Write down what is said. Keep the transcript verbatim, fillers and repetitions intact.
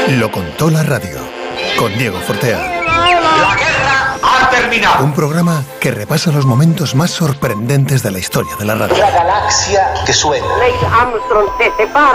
Lo contó la radio, con Diego Fortea. La guerra ha terminado. Un programa que repasa los momentos más sorprendentes de la historia de la radio. La galaxia que suena. Neil Armstrong se separa.